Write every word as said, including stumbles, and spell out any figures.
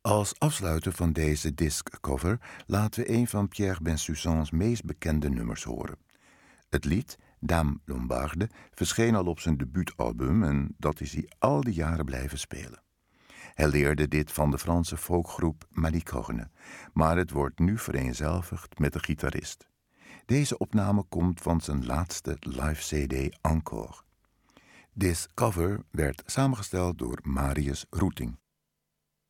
Als afsluiter van deze disccover laten we een van Pierre Bensussans meest bekende nummers horen. Het lied, Dame Lombarde, verscheen al op zijn debuutalbum en dat is hij al die jaren blijven spelen. Hij leerde dit van de Franse folkgroep Malicorne, maar het wordt nu vereenzelvigd met de gitarist. Deze opname komt van zijn laatste live-cd Encore. This cover werd samengesteld door Marius Roeting.